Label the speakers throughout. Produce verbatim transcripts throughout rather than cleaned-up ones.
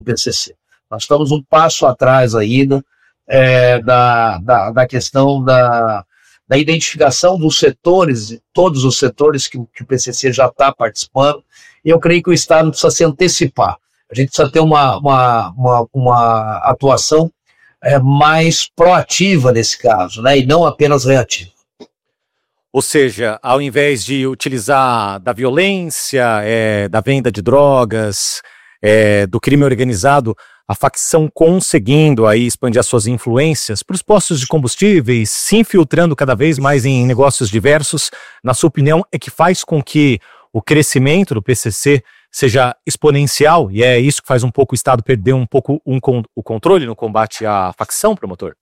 Speaker 1: P C C. Nós estamos um passo atrás ainda é, da, da, da questão da, da identificação dos setores, todos os setores que, que o P C C já está participando, e eu creio que o Estado precisa se antecipar. A gente precisa ter uma, uma, uma, uma atuação é, mais proativa nesse caso, né, e não apenas reativa.
Speaker 2: Ou seja, ao invés de utilizar da violência, é, da venda de drogas, é, do crime organizado, a facção conseguindo aí expandir as suas influências para os postos de combustíveis, se infiltrando cada vez mais em negócios diversos, na sua opinião, é que faz com que o crescimento do P C C seja exponencial, e é isso que faz um pouco o Estado perder um pouco um, o controle no combate à facção, promotor?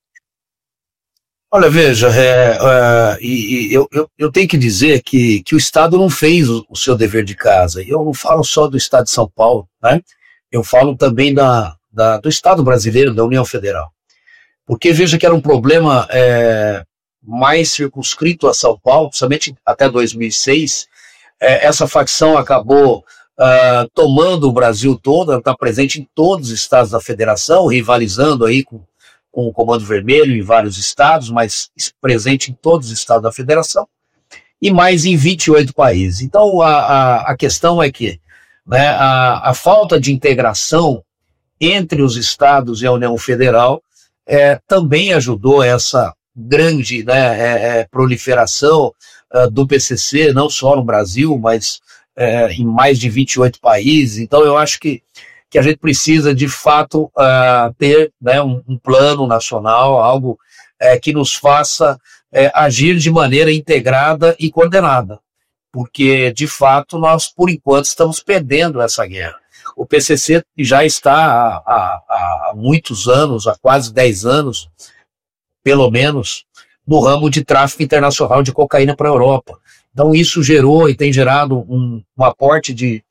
Speaker 1: Olha, veja, é, é, e, e eu, eu, eu tenho que dizer que, que o Estado não fez o, o seu dever de casa. Eu não falo só do Estado de São Paulo, né? Eu falo também da, da, do Estado brasileiro, da União Federal. Porque veja que era um problema é, mais circunscrito a São Paulo, principalmente até dois mil e seis. É, essa facção acabou uh, tomando o Brasil todo, ela está presente em todos os estados da federação, rivalizando aí com com o Comando Vermelho em vários estados, mas presente em todos os estados da federação, e mais em vinte e oito países. Então, a, a, a questão é que, né, a, a falta de integração entre os estados e a União Federal é, também ajudou essa grande, né, é, é, proliferação uh, do P C C, não só no Brasil, mas é, em mais de vinte e oito países. Então, eu acho que que a gente precisa, de fato, uh, ter, né, um, um plano nacional, algo uh, que nos faça uh, agir de maneira integrada e coordenada, porque, de fato, nós, por enquanto, estamos perdendo essa guerra. O P C C já está há, há, há muitos anos, há quase dez anos, pelo menos, no ramo de tráfico internacional de cocaína para a Europa. Então, isso gerou e tem gerado um, um aporte de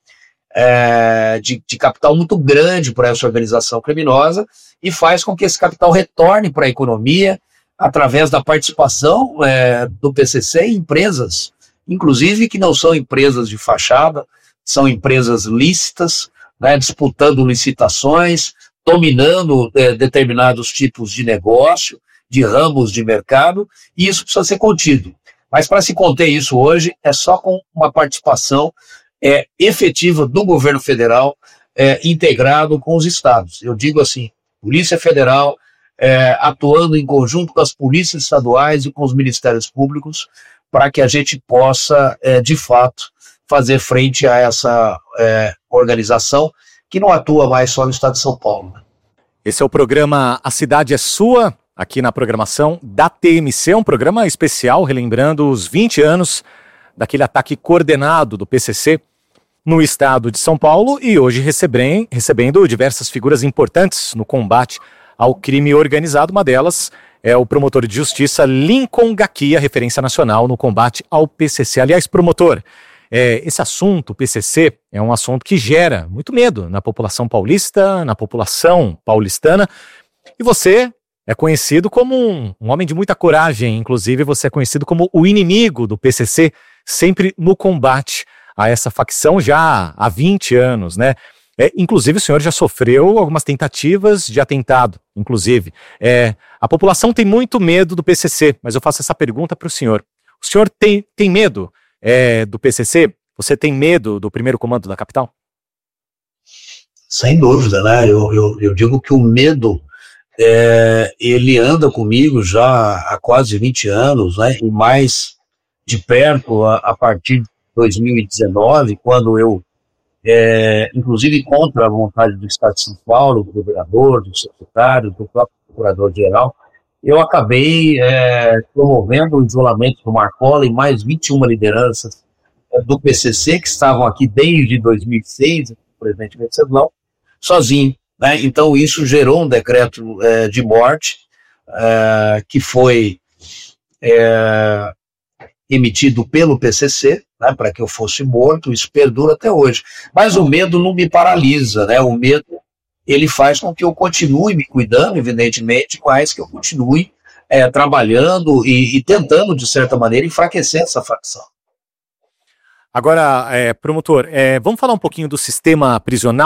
Speaker 1: É, de, de capital muito grande para essa organização criminosa, e faz com que esse capital retorne para a economia através da participação é, do P C C em empresas, inclusive que não são empresas de fachada, são empresas lícitas, né, disputando licitações, dominando é, determinados tipos de negócio, de ramos de mercado, e isso precisa ser contido. Mas para se conter isso hoje, é só com uma participação é, efetiva do governo federal, é, integrado com os estados. Eu digo assim, Polícia Federal é, atuando em conjunto com as polícias estaduais e com os ministérios públicos, para que a gente possa, é, de fato, fazer frente a essa é, organização que não atua mais só no estado de São Paulo.
Speaker 2: Esse é o programa A Cidade é Sua, aqui na programação da T M C, um programa especial relembrando os vinte anos daquele ataque coordenado do P C C no estado de São Paulo, e hoje recebem, recebendo diversas figuras importantes no combate ao crime organizado. Uma delas é o promotor de justiça Lincoln Gakia, referência nacional no combate ao P C C. Aliás, promotor, é, esse assunto, o P C C, é um assunto que gera muito medo na população paulista, na população paulistana, e você é conhecido como um, um homem de muita coragem. Inclusive você é conhecido como o inimigo do P C C, sempre no combate a essa facção já há vinte anos, né? É, inclusive o senhor já sofreu algumas tentativas de atentado, inclusive. É, a população tem muito medo do P C C, mas eu faço essa pergunta para o senhor. O senhor tem, tem medo é, do P C C? Você tem medo do primeiro comando da capital?
Speaker 1: Sem dúvida, né? Eu, eu, eu digo que o medo, é, ele anda comigo já há quase vinte anos, né? E mais de perto a, a partir de dois mil e dezenove, quando eu, é, inclusive contra a vontade do Estado de São Paulo, do governador, do secretário, do próprio procurador-geral, eu acabei é, promovendo o isolamento do Marcola e mais vinte e uma lideranças é, do P C C, que estavam aqui desde dois mil e seis, o presidente Venceslau, sozinho, né? Então isso gerou um decreto é, de morte, é, que foi é, emitido pelo P C C, né, para que eu fosse morto. Isso perdura até hoje. Mas o medo não me paralisa, né? O medo, ele faz com que eu continue me cuidando, evidentemente, mas que eu continue é, trabalhando e, e tentando, de certa maneira, enfraquecer essa facção.
Speaker 2: Agora, é, promotor, é, vamos falar um pouquinho do sistema prisional?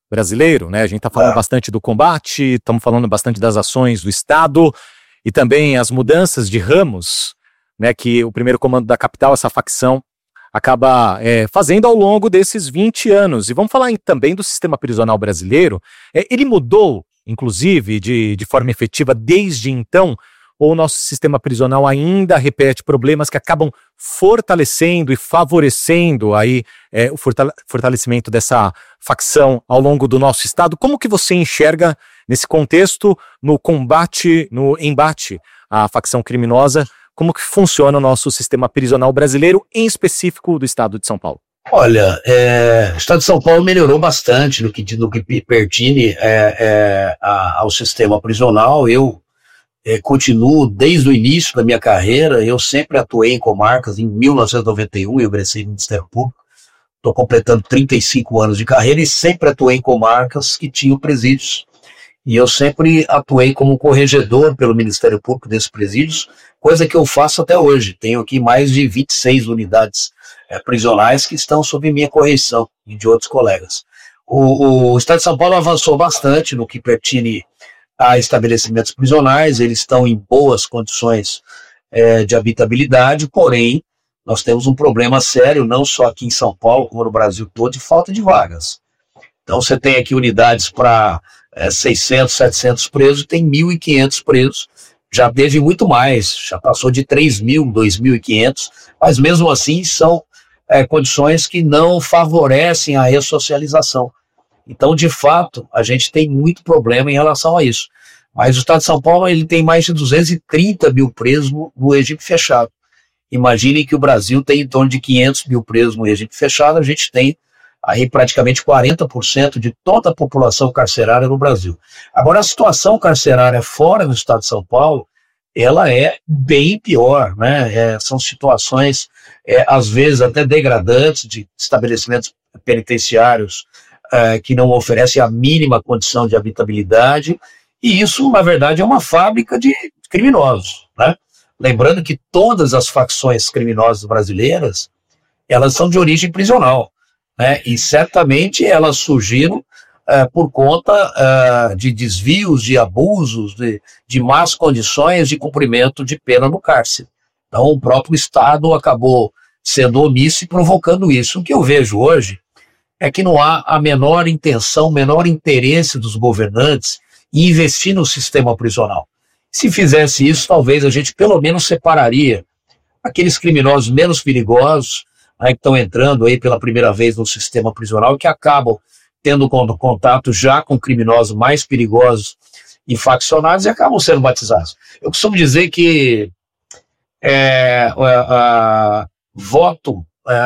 Speaker 2: brasileiro, né? A gente está falando é. bastante do combate, estamos falando bastante das ações do Estado e também as mudanças de ramos, né? Que o primeiro comando da capital, essa facção, acaba é, fazendo ao longo desses vinte anos. E vamos falar em, também do sistema prisional brasileiro. É, ele mudou, inclusive, de, de forma efetiva desde então, ou o nosso sistema prisional ainda repete problemas que acabam fortalecendo e favorecendo aí, é, o fortale- fortalecimento dessa facção ao longo do nosso Estado? Como que você enxerga nesse contexto, no combate, no embate à facção criminosa, como que funciona o nosso sistema prisional brasileiro, em específico do Estado de São Paulo?
Speaker 1: Olha, é, o Estado de São Paulo melhorou bastante no que, no que pertine é, é, a, ao sistema prisional. Eu É, continuo desde o início da minha carreira. Eu sempre atuei em comarcas. Em mil novecentos e noventa e um eu ingressei no Ministério Público, estou completando trinta e cinco anos de carreira e sempre atuei em comarcas que tinham presídios, e eu sempre atuei como corregedor pelo Ministério Público desses presídios, coisa que eu faço até hoje. Tenho aqui mais de vinte e seis unidades é, prisionais que estão sob minha correção e de outros colegas. O, o Estado de São Paulo avançou bastante no que pertine a estabelecimentos prisionais. Eles estão em boas condições é, de habitabilidade, porém, nós temos um problema sério, não só aqui em São Paulo, como no Brasil todo, de falta de vagas. Então, você tem aqui unidades para é, seiscentos, setecentos presos, tem mil e quinhentos presos, já teve muito mais, já passou de três mil, dois mil e quinhentos, mas mesmo assim são é, condições que não favorecem a ressocialização. Então, de fato, a gente tem muito problema em relação a isso. Mas o Estado de São Paulo ele tem mais de duzentos e trinta mil presos no, no regime fechado. Imaginem que o Brasil tem em torno de quinhentos mil presos no regime fechado, a gente tem aí praticamente quarenta por cento de toda a população carcerária no Brasil. Agora, a situação carcerária fora do Estado de São Paulo, ela é bem pior, né? É, são situações, é, às vezes, até degradantes, de estabelecimentos penitenciários É, que não oferece a mínima condição de habitabilidade, e isso, na verdade, é uma fábrica de criminosos, né? Lembrando que todas as facções criminosas brasileiras, elas são de origem prisional, né? E certamente elas surgiram é, por conta é, de desvios, de abusos, de, de más condições de cumprimento de pena no cárcere. Então, o próprio Estado acabou sendo omisso e provocando isso. O que eu vejo hoje é que não há a menor intenção, menor interesse dos governantes em investir no sistema prisional. Se fizesse isso, talvez a gente pelo menos separaria aqueles criminosos menos perigosos, né, que estão entrando aí pela primeira vez no sistema prisional, que acabam tendo contato já com criminosos mais perigosos e faccionados e acabam sendo batizados. Eu costumo dizer que é, a, a, voto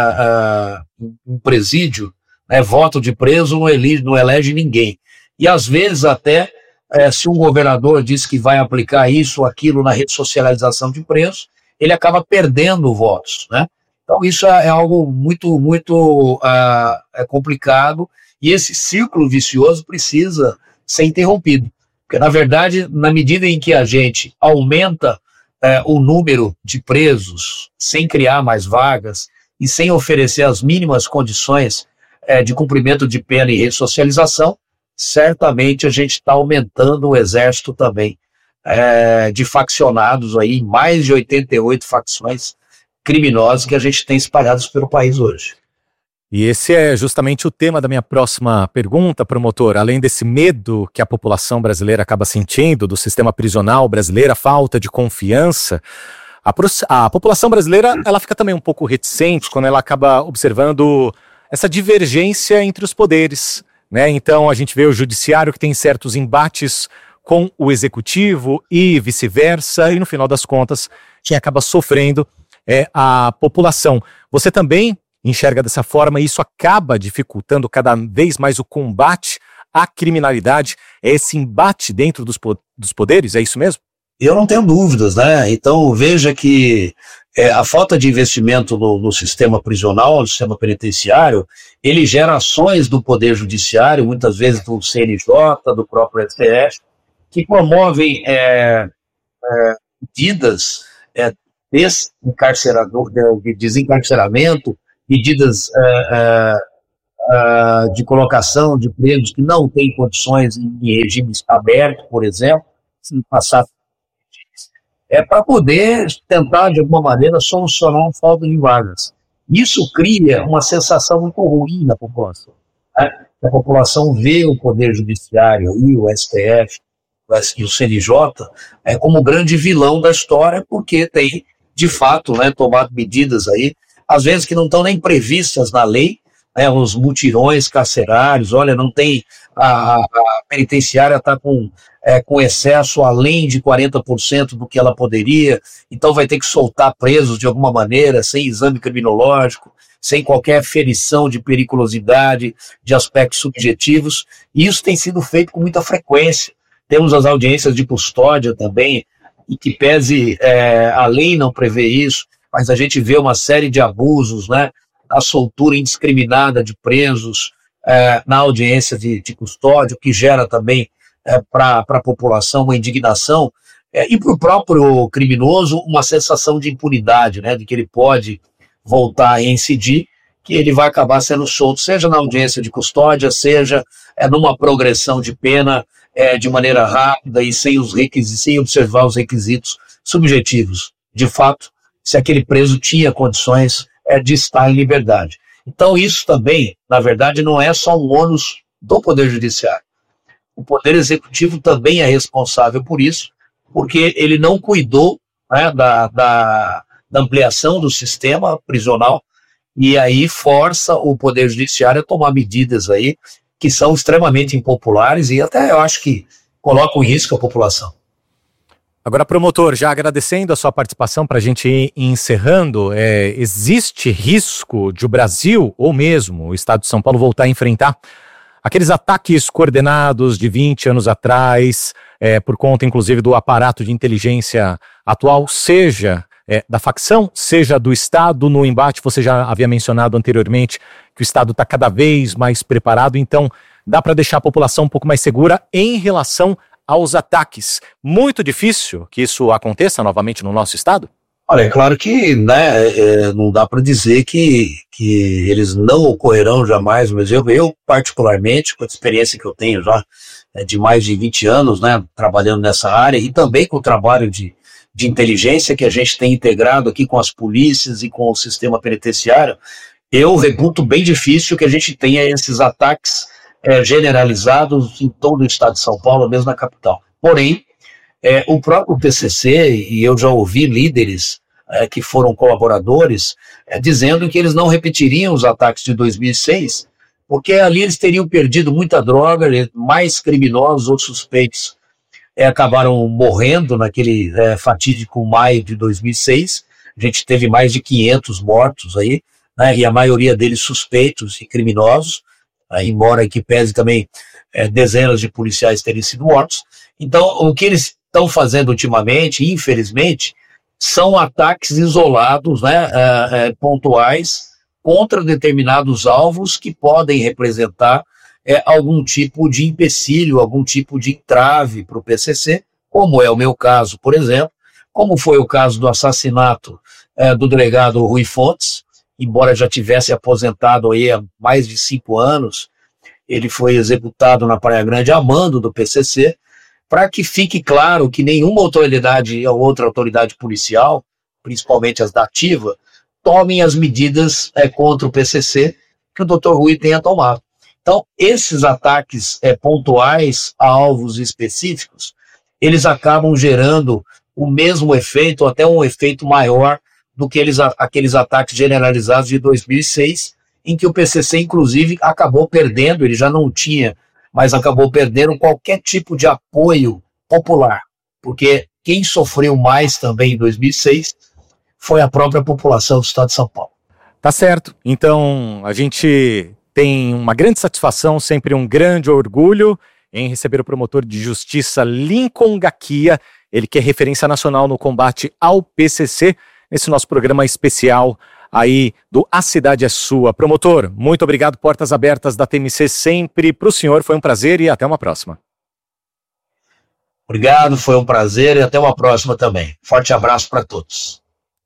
Speaker 1: em presídio, É, voto de preso não elege, não elege ninguém. E às vezes até, é, se um governador diz que vai aplicar isso ou aquilo na ressocialização de presos, ele acaba perdendo votos, né? Então isso é, é algo muito, muito uh, é complicado, e esse círculo vicioso precisa ser interrompido. Porque, na verdade, na medida em que a gente aumenta é, o número de presos, sem criar mais vagas e sem oferecer as mínimas condições É, de cumprimento de pena e ressocialização, certamente a gente está aumentando o exército também é, de faccionados aí, mais de oitenta e oito facções criminosas que a gente tem espalhadas pelo país hoje.
Speaker 2: E esse é justamente o tema da minha próxima pergunta, promotor. Além desse medo que a população brasileira acaba sentindo do sistema prisional brasileiro, a falta de confiança, a, a população brasileira ela fica também um pouco reticente quando ela acaba observando essa divergência entre os poderes, né? Então a gente vê o judiciário que tem certos embates com o executivo e vice-versa, e no final das contas quem acaba sofrendo é a população. Você também enxerga dessa forma e isso acaba dificultando cada vez mais o combate à criminalidade? É esse embate dentro dos, po- dos poderes, é isso mesmo?
Speaker 1: Eu não tenho dúvidas, né? Então veja que é, a falta de investimento no, no sistema prisional, no sistema penitenciário, ele gera ações do Poder Judiciário, muitas vezes do C N J, do próprio S T F, que promovem é, é, medidas é, desencarcerador, de desencarceramento, medidas é, é, uh, de colocação de presos que não têm condições em regimes abertos, por exemplo, se passar, é para poder tentar, de alguma maneira, solucionar a falta de vagas. Isso cria uma sensação muito ruim na população. Né? A população vê o Poder Judiciário e o S T F e o C N J é, como grande vilão da história, porque tem, de fato, né, tomado medidas aí, às vezes que não estão nem previstas na lei, né, os mutirões carcerários, olha, não tem, a, a penitenciária está com, é, com excesso além de quarenta por cento do que ela poderia, então vai ter que soltar presos de alguma maneira, sem exame criminológico, sem qualquer ferição de periculosidade, de aspectos subjetivos, e isso tem sido feito com muita frequência. Temos as audiências de custódia também, e que pese é, a lei não prevê isso, mas a gente vê uma série de abusos, né, a soltura indiscriminada de presos é, na audiência de, de custódia, que gera também é, para a população uma indignação, é, e para o próprio criminoso uma sensação de impunidade, né, de que ele pode voltar a incidir, que ele vai acabar sendo solto, seja na audiência de custódia, seja é, numa progressão de pena é, de maneira rápida e sem, os requisitos, sem observar os requisitos subjetivos. De fato, se aquele preso tinha condições é, de estar em liberdade. Então isso também, na verdade, não é só um ônus do Poder Judiciário. O Poder Executivo também é responsável por isso, porque ele não cuidou, né, da, da, da ampliação do sistema prisional, e aí força o Poder Judiciário a tomar medidas aí que são extremamente impopulares e até eu acho que colocam em risco a população.
Speaker 2: Agora, promotor, já agradecendo a sua participação para a gente ir encerrando, é, existe risco de o Brasil, ou mesmo o Estado de São Paulo, voltar a enfrentar aqueles ataques coordenados de vinte anos atrás, é, por conta, inclusive, do aparato de inteligência atual, seja é, da facção, seja do Estado no embate? Você já havia mencionado anteriormente que o Estado está cada vez mais preparado, então dá para deixar a população um pouco mais segura em relação aos ataques. Muito difícil que isso aconteça novamente no nosso Estado?
Speaker 1: Olha, é claro que, né, é, não dá para dizer que, que eles não ocorrerão jamais, mas eu, eu particularmente, com a experiência que eu tenho já é, de mais de vinte anos, né, trabalhando nessa área, e também com o trabalho de, de inteligência que a gente tem integrado aqui com as polícias e com o sistema penitenciário, eu reputo bem difícil que a gente tenha esses ataques é, generalizados em todo o estado de São Paulo, mesmo na capital. Porém, é, o próprio P C C, e eu já ouvi líderes é, que foram colaboradores, é, dizendo que eles não repetiriam os ataques de dois mil e seis, porque ali eles teriam perdido muita droga, mais criminosos, outros suspeitos é, acabaram morrendo naquele é, fatídico maio de dois mil e seis, a gente teve mais de quinhentos mortos aí, né, e a maioria deles suspeitos e criminosos, né, embora que pese também é, dezenas de policiais terem sido mortos. Então, o que eles estão fazendo ultimamente, infelizmente, são ataques isolados, né, é, é, pontuais, contra determinados alvos que podem representar é, algum tipo de empecilho, algum tipo de entrave para o P C C, como é o meu caso, por exemplo, como foi o caso do assassinato é, do delegado Rui Fontes, embora já tivesse aposentado aí há mais de cinco anos, ele foi executado na Praia Grande a mando do P C C, para que fique claro que nenhuma autoridade ou outra autoridade policial, principalmente as da ativa, tomem as medidas é, contra o P C C que o doutor Rui tenha tomado. Então, esses ataques é, pontuais a alvos específicos, eles acabam gerando o mesmo efeito, ou até um efeito maior do que eles, aqueles ataques generalizados de dois mil e seis, em que o P C C, inclusive, acabou perdendo, ele já não tinha, mas acabou perdendo qualquer tipo de apoio popular, porque quem sofreu mais também em dois mil e seis foi a própria população do estado de São Paulo.
Speaker 2: Tá certo. Então, a gente tem uma grande satisfação, sempre um grande orgulho em receber o promotor de justiça Lincoln Gaquia, ele que é referência nacional no combate ao P C C, nesse nosso programa especial aí do A Cidade é Sua. Promotor, muito obrigado, portas abertas da T M C sempre para o senhor, foi um prazer e até uma próxima.
Speaker 1: Obrigado, foi um prazer e até uma próxima também. Forte abraço para todos.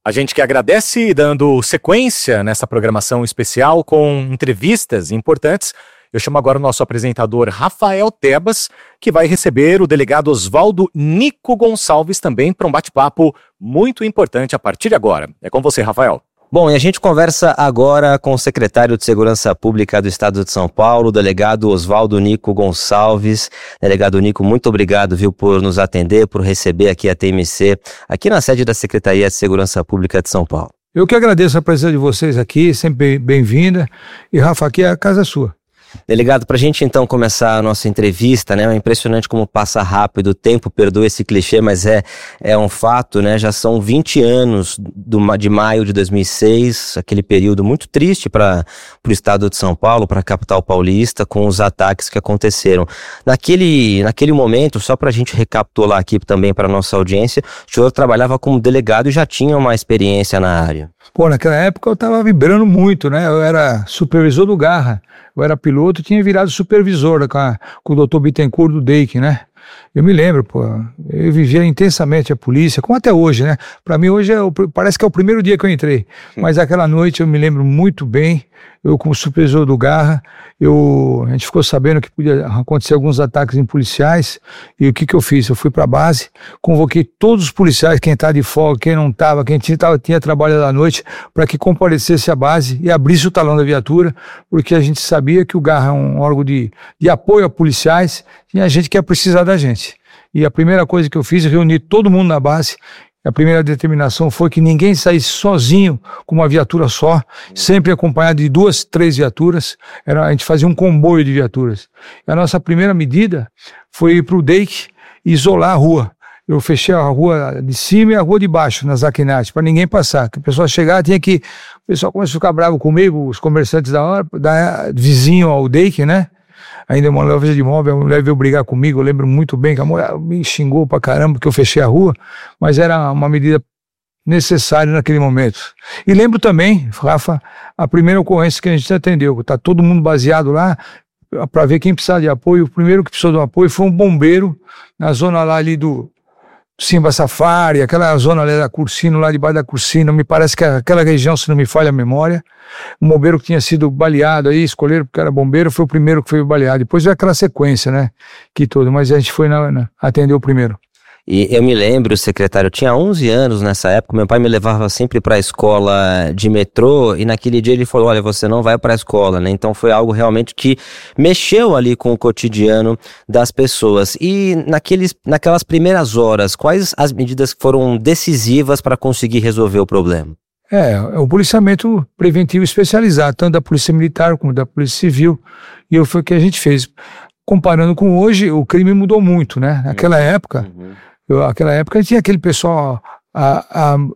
Speaker 2: A gente que agradece, dando sequência nessa programação especial com entrevistas importantes. Eu chamo agora o nosso apresentador Rafael Tebas, que vai receber o delegado Oswaldo Nico Gonçalves também para um bate-papo muito importante a partir de agora. É com você, Rafael.
Speaker 3: Bom, e a gente conversa agora com o secretário de Segurança Pública do Estado de São Paulo, o delegado Oswaldo Nico Gonçalves. Delegado Nico, muito obrigado, viu, por nos atender, por receber aqui a T M C, aqui na sede da Secretaria de Segurança Pública de São Paulo.
Speaker 4: Eu que agradeço a presença de vocês aqui, sempre bem-vinda. E, Rafa, aqui é a casa sua.
Speaker 3: Delegado, para a gente então começar a nossa entrevista, né, é impressionante como passa rápido o tempo, perdoa esse clichê, mas é, é um fato, né, já são vinte anos do, de maio de dois mil e seis, aquele período muito triste para o estado de São Paulo, para a capital paulista, com os ataques que aconteceram. Naquele, naquele momento, só para a gente recapitular aqui também para a nossa audiência, o senhor trabalhava como delegado e já tinha uma experiência na área.
Speaker 4: Pô, naquela época eu estava vibrando muito, né, eu era supervisor do Garra. Eu era piloto e tinha virado supervisor com, a, com o doutor Bittencourt do D E I C, né? Eu me lembro, pô, eu vivia intensamente a polícia, como até hoje, né? Pra mim hoje é o, parece que é o primeiro dia que eu entrei, mas aquela noite eu me lembro muito bem, eu como supervisor do Garra, eu, a gente ficou sabendo que podia acontecer alguns ataques em policiais, e o que que eu fiz? Eu fui pra base, convoquei todos os policiais, quem tá de folga, quem não tava, quem tinha, tava, tinha trabalhado à noite, para que comparecesse à base e abrisse o talão da viatura, porque a gente sabia que o Garra é um órgão de, de apoio a policiais, e a gente quer precisar da gente. E a primeira coisa que eu fiz, eu reuni todo mundo na base. A primeira determinação foi que ninguém saísse sozinho com uma viatura só, sempre acompanhado de duas, três viaturas. Era, a gente fazia um comboio de viaturas. E a nossa primeira medida foi ir para o D E I C e isolar a rua. Eu fechei a rua de cima e a rua de baixo, nas Aquinates, para ninguém passar. Que o pessoal chegar, tinha que... O pessoal começou a ficar bravo comigo, os comerciantes da hora, da, vizinho ao D E I C, né? Ainda uma loja de imóvel, a mulher veio brigar comigo, eu lembro muito bem que a mulher me xingou pra caramba porque eu fechei a rua, mas era uma medida necessária naquele momento. E lembro também, Rafa, a primeira ocorrência que a gente atendeu, tá todo mundo baseado lá para ver quem precisava de apoio. O primeiro que precisou de um apoio foi um bombeiro na zona lá ali do Simba Safari, aquela zona ali da Cursino, lá debaixo da Cursino, me parece que aquela região, se não me falha a memória, um bombeiro que tinha sido baleado aí, escolheram porque era bombeiro, foi o primeiro que foi baleado. Depois veio aquela sequência, né, que todo, mas a gente foi na, na, atender o primeiro.
Speaker 3: E eu me lembro, secretário, eu tinha onze anos nessa época, meu pai me levava sempre para a escola de metrô, e naquele dia ele falou, olha, você não vai para a escola, né? Então foi algo realmente que mexeu ali com o cotidiano das pessoas. E naqueles, naquelas primeiras horas, quais as medidas que foram decisivas para conseguir resolver o problema?
Speaker 4: É, o policiamento preventivo especializado, tanto da Polícia Militar como da Polícia Civil, e foi o que a gente fez. Comparando com hoje, o crime mudou muito, né? Naquela época... Uhum. Eu, naquela época tinha aquele pessoal, a, a,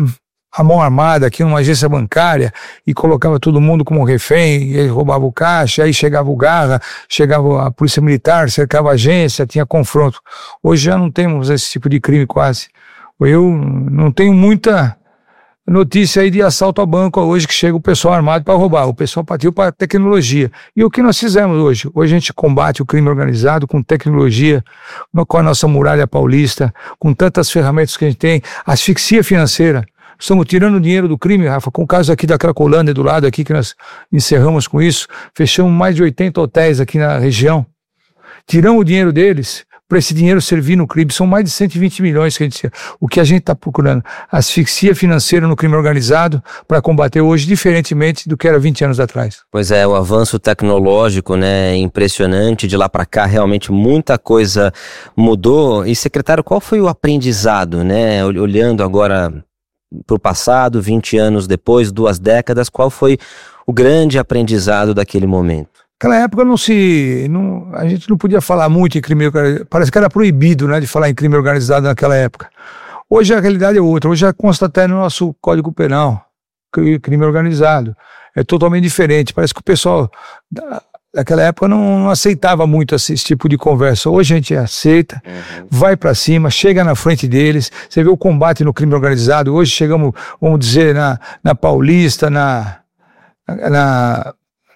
Speaker 4: a mão armada aqui numa agência bancária e colocava todo mundo como refém, e ele roubava o caixa, aí chegava o Garra, chegava a Polícia Militar, cercava a agência, tinha confronto. Hoje já não temos esse tipo de crime quase. Eu não tenho muita notícia aí de assalto a banco hoje que chega o pessoal armado para roubar. O pessoal partiu para a tecnologia. E o que nós fizemos hoje? Hoje a gente combate o crime organizado com tecnologia, com a nossa muralha paulista, com tantas ferramentas que a gente tem, asfixia financeira. Estamos tirando dinheiro do crime, Rafa, com o caso aqui da Cracolândia do lado aqui, que nós encerramos com isso, fechamos mais de oitenta hotéis aqui na região, tiramos o dinheiro deles, para esse dinheiro servir no crime, são mais de cento e vinte milhões que a gente, o que a gente está procurando, asfixia financeira no crime organizado para combater hoje, diferentemente do que era vinte anos atrás.
Speaker 3: Pois é, o avanço tecnológico, né, impressionante, de lá para cá realmente muita coisa mudou. E secretário, qual foi o aprendizado, né, olhando agora para o passado, vinte anos depois, duas décadas, qual foi o grande aprendizado daquele momento?
Speaker 4: Naquela época não se, não, a gente não podia falar muito em crime organizado, parece que era proibido, né, de falar em crime organizado naquela época. Hoje a realidade é outra, hoje já consta até no nosso Código Penal, crime organizado, é totalmente diferente, parece que o pessoal da, daquela época não, não aceitava muito esse, esse tipo de conversa. Hoje a gente aceita, uhum. vai pra cima, chega na frente deles, você vê o combate no crime organizado, hoje chegamos, vamos dizer, na, na Paulista, na... na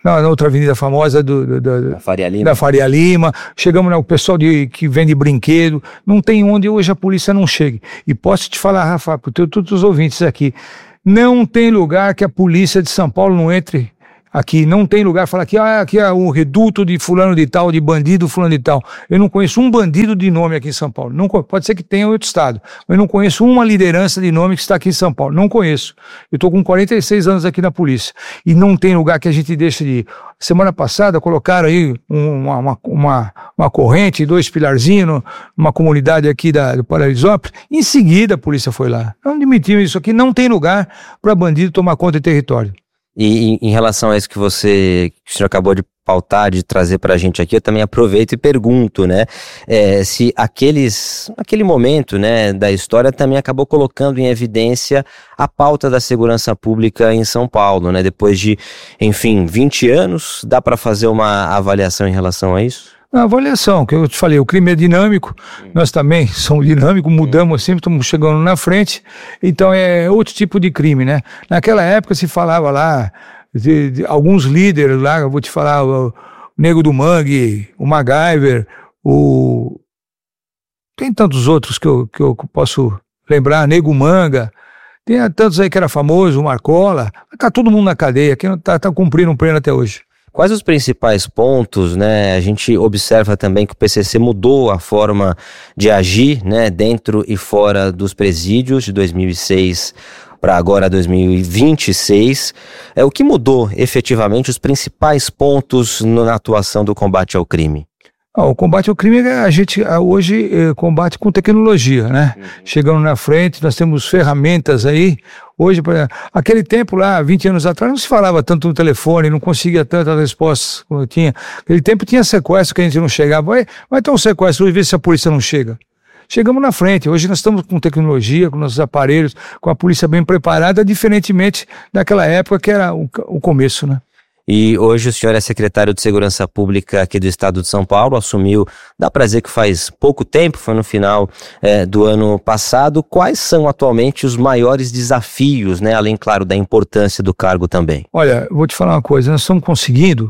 Speaker 4: na, na outra avenida famosa do, do, do,
Speaker 3: da, Faria Lima.
Speaker 4: da Faria Lima, chegamos no pessoal de, que vende brinquedo, não tem onde hoje a polícia não chegue. E posso te falar, Rafa, para todos os ouvintes aqui, não tem lugar que a polícia de São Paulo não entre aqui, não tem lugar, fala que ah, aqui é o reduto de fulano de tal, de bandido fulano de tal. Eu não conheço um bandido de nome aqui em São Paulo. Não, pode ser que tenha em outro estado, mas eu não conheço uma liderança de nome que está aqui em São Paulo. Não conheço. Eu estou com quarenta e seis anos aqui na polícia e não tem lugar que a gente deixe de ir. Semana passada colocaram aí uma, uma, uma, uma corrente, dois pilarzinhos numa comunidade aqui da, do Paraisópolis. Em seguida a polícia foi lá. Não admitiam isso aqui, não tem lugar para bandido tomar conta de território.
Speaker 3: E em, em relação a isso que você, que o senhor acabou de pautar, de trazer pra gente aqui, eu também aproveito e pergunto, né, é, se aqueles, aquele momento, né, da história também acabou colocando em evidência a pauta da segurança pública em São Paulo, né, depois de, enfim, vinte anos, dá para fazer uma avaliação em relação a isso?
Speaker 4: A avaliação, que eu te falei, o crime é dinâmico, nós também somos dinâmicos, mudamos sempre, estamos chegando na frente, então é outro tipo de crime, né? Naquela época se falava lá, de, de alguns líderes lá, eu vou te falar, o, o Nego do Mangue, o MacGyver, o... tem tantos outros que eu, que eu posso lembrar, Nego Manga, tem tantos aí que era famoso, o Marcola, tá todo mundo na cadeia, que tá, tá cumprindo um pleno até hoje.
Speaker 3: Quais os principais pontos, né? A gente observa também que o P C C mudou a forma de agir, né, dentro e fora dos presídios de dois mil e seis para agora dois mil e vinte e seis. É, o que mudou efetivamente, os principais pontos na atuação do combate ao crime?
Speaker 4: Ah, o combate ao crime, a gente hoje eh, combate com tecnologia, né? Uhum. Chegando na frente, nós temos ferramentas aí. Hoje, aquele tempo lá, vinte anos atrás, não se falava tanto no telefone, não conseguia tantas respostas como tinha. Aquele tempo tinha sequestro que a gente não chegava. Vai, vai ter um sequestro e ver se a polícia não chega. Chegamos na frente. Hoje nós estamos com tecnologia, com nossos aparelhos, com a polícia bem preparada, diferentemente daquela época que era o, o começo, né?
Speaker 3: E hoje o senhor é secretário de Segurança Pública aqui do Estado de São Paulo, assumiu, dá para dizer que faz pouco tempo, foi no final é, do ano passado. Quais são atualmente os maiores desafios, né, além, claro, da importância do cargo também?
Speaker 4: Olha, eu vou te falar uma coisa, nós estamos conseguindo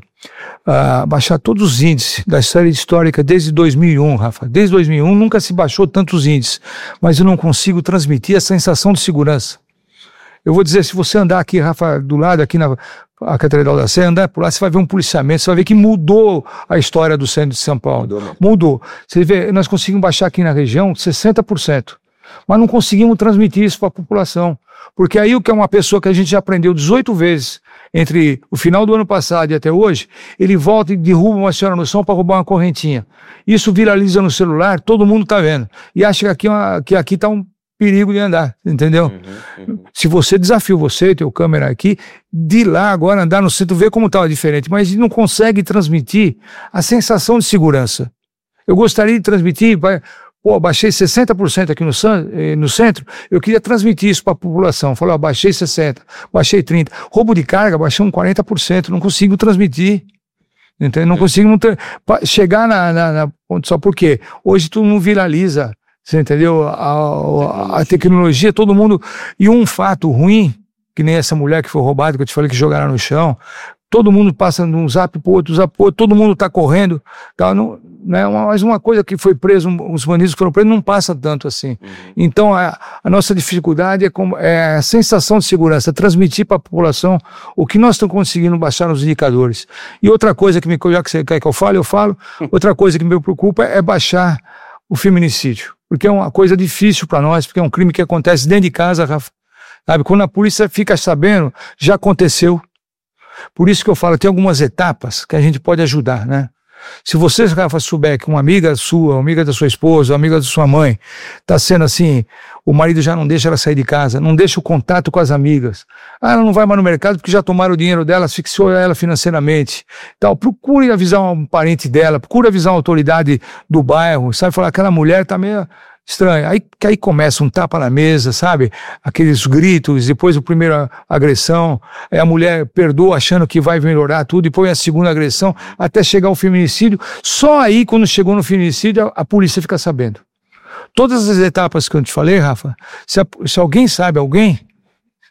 Speaker 4: uh, baixar todos os índices da série histórica desde dois mil e um, Rafa. Desde dois mil e um nunca se baixou tantos índices, mas eu não consigo transmitir a sensação de segurança. Eu vou dizer, se você andar aqui, Rafa, do lado, aqui na a Catedral da Sé, andar por lá, você vai ver um policiamento, você vai ver que mudou a história do centro de São Paulo. Mudou. Mudou. Você vê, nós conseguimos baixar aqui na região sessenta por cento, mas não conseguimos transmitir isso para a população. Porque aí o que é uma pessoa que a gente já aprendeu dezoito vezes, entre o final do ano passado e até hoje, ele volta e derruba uma senhora no chão para roubar uma correntinha. Isso viraliza no celular, todo mundo está vendo. E acha que aqui, uma, que aqui tá um perigo de andar, entendeu? Uhum, uhum. Se você desafia você, teu câmera aqui, de lá agora andar no centro, ver como estava diferente, mas não consegue transmitir a sensação de segurança. Eu gostaria de transmitir, vai, pô, baixei sessenta por cento aqui no, no centro, eu queria transmitir isso para a população, falei, ó, baixei sessenta por cento, baixei trinta por cento, roubo de carga, baixei um quarenta por cento, não consigo transmitir. Entendeu? Não consigo não ter, chegar na, na, na ponto só, porque hoje tu não viraliza. Você entendeu? A, a, a tecnologia, todo mundo... E um fato ruim, que nem essa mulher que foi roubada, que eu te falei que jogaram no chão, todo mundo passa de um zap pro outro, zap pro outro, todo mundo tá correndo, tá? Não, né? Mas uma coisa que foi preso, os bandidos que foram presos, não passa tanto assim. Uhum. Então, a, a nossa dificuldade é, com, é a sensação de segurança, transmitir para a população o que nós estamos conseguindo baixar nos indicadores. E outra coisa que me... Já que você quer que eu fale, eu falo. Outra coisa que me preocupa é baixar o feminicídio. Porque é uma coisa difícil para nós, porque é um crime que acontece dentro de casa, Rafa. Sabe? Quando a polícia fica sabendo, já aconteceu. Por isso que eu falo, tem algumas etapas que a gente pode ajudar, né? Se você, Rafa, souber que uma amiga sua, uma amiga da sua esposa, uma amiga da sua mãe, está sendo assim, o marido já não deixa ela sair de casa, não deixa o contato com as amigas. Ah, ela não vai mais no mercado porque já tomaram o dinheiro dela, asfixiou ela financeiramente. Então, procure avisar um parente dela, procure avisar uma autoridade do bairro, sabe? Falar, aquela mulher está meio estranha. Aí, que aí começa um tapa na mesa, sabe? Aqueles gritos, depois a primeira agressão, aí a mulher perdoa achando que vai melhorar tudo, depois a segunda agressão, até chegar ao feminicídio. Só aí, quando chegou no feminicídio, a, a polícia fica sabendo. Todas as etapas que eu te falei, Rafa, se, a, se alguém sabe, alguém,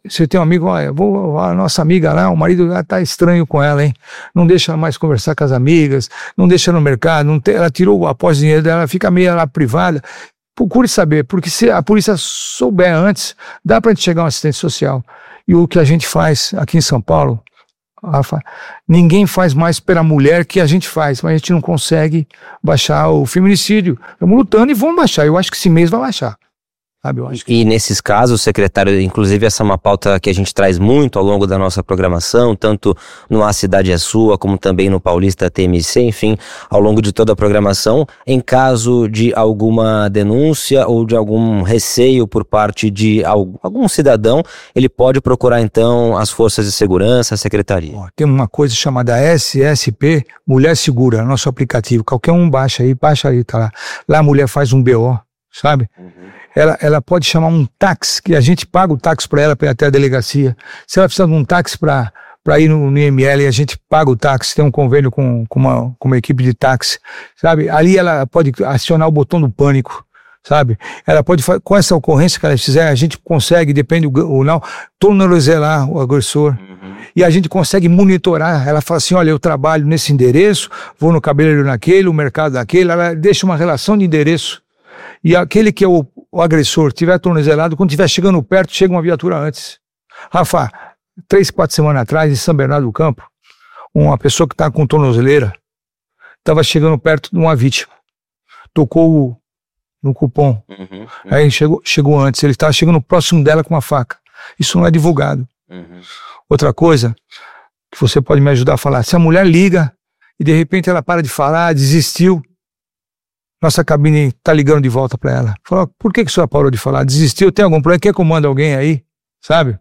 Speaker 4: você tem um amigo, olha, vou, a nossa amiga lá, o marido já tá estranho com ela, hein? Não deixa ela mais conversar com as amigas, não deixa no mercado, não tem, ela tirou após o dinheiro dela, fica meio lá privada. Procure saber, porque se a polícia souber antes, dá pra gente chegar a um assistente social. E o que a gente faz aqui em São Paulo, Rafa, ninguém faz mais pela mulher que a gente faz, mas a gente não consegue baixar o feminicídio. Estamos lutando e vamos baixar. Eu acho que esse mês vai baixar. Sabe, eu acho que...
Speaker 3: E nesses casos, secretário, inclusive essa é uma pauta que a gente traz muito ao longo da nossa programação, tanto no A Cidade é Sua, como também no Paulista T M C, enfim, ao longo de toda a programação. Em caso de alguma denúncia ou de algum receio por parte de algum cidadão, ele pode procurar então as forças de segurança, a secretaria.
Speaker 4: Ó, tem uma coisa chamada S S P, Mulher Segura, nosso aplicativo. Qualquer um baixa aí, baixa aí, tá lá. Lá a mulher faz um B O, sabe? Uhum. Ela, ela pode chamar um táxi, que a gente paga o táxi para ela, para ir até a delegacia. Se ela precisa de um táxi para ir no, no I M L, a gente paga o táxi, tem um convênio com, com, uma, com uma equipe de táxi, sabe? Ali ela pode acionar o botão do pânico, sabe? Ela pode, com essa ocorrência que ela fizer, a gente consegue, depende ou não, tornozelar o agressor. Uhum. E a gente consegue monitorar. Ela fala assim, olha, eu trabalho nesse endereço, vou no cabeleireiro naquele, o mercado naquele, ela deixa uma relação de endereço. E aquele que é o, o agressor tiver tornozelado, quando estiver chegando perto, chega uma viatura antes. Rafa, três, quatro semanas atrás, em São Bernardo do Campo, uma pessoa que está com tornozeleira estava chegando perto de uma vítima. Tocou o, no cupom. Uhum, uhum. Aí chegou, chegou antes, ele estava chegando próximo dela com uma faca. Isso não é divulgado. Uhum. Outra coisa que você pode me ajudar a falar, se a mulher liga e de repente ela para de falar, desistiu, nossa cabine tá ligando de volta para ela. Fala, por que que a senhora parou de falar? Desistiu? Tem algum problema? Quer que eu mande alguém aí? Sabe?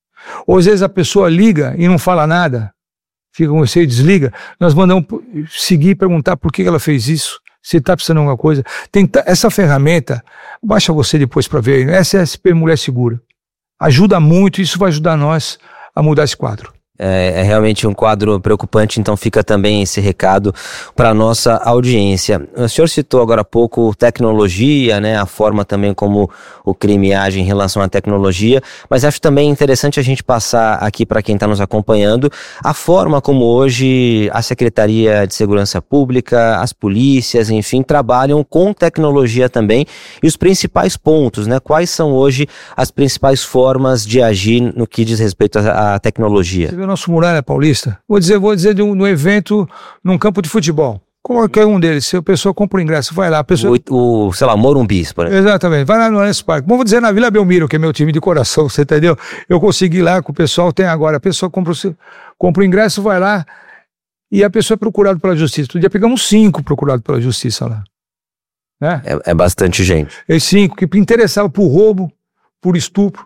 Speaker 4: Ou às vezes a pessoa liga e não fala nada. Fica com você e desliga. Nós mandamos seguir e perguntar por que ela fez isso. Se tá precisando de alguma coisa. Tem essa ferramenta, baixa você depois para ver. S S P Mulher Segura. Ajuda muito, isso vai ajudar nós a mudar esse quadro.
Speaker 3: É, é realmente um quadro preocupante, então fica também esse recado para a nossa audiência. O senhor citou agora há pouco tecnologia, né, a forma também como o crime age em relação à tecnologia, mas acho também interessante a gente passar aqui para quem está nos acompanhando a forma como hoje a Secretaria de Segurança Pública, as polícias, enfim, trabalham com tecnologia também e os principais pontos, né, quais são hoje as principais formas de agir no que diz respeito à, à tecnologia.
Speaker 4: Você viu o nosso Muralha Paulista? Vou dizer, vou dizer de um, de um evento num campo de futebol. Qualquer um deles, se a pessoa compra o ingresso, vai lá. A pessoa...
Speaker 3: o, o, sei lá, Morumbi, por exemplo.
Speaker 4: Exatamente, vai lá no Allianz Parque. Vamos dizer na Vila Belmiro, que é meu time de coração, você entendeu? Eu consegui ir lá com o pessoal, tem agora. A pessoa compra o, compra o ingresso, vai lá e a pessoa é procurada pela justiça. Todo dia pegamos cinco procurados pela justiça lá. Né?
Speaker 3: É, é bastante gente.
Speaker 4: É cinco que interessavam por roubo, por estupro.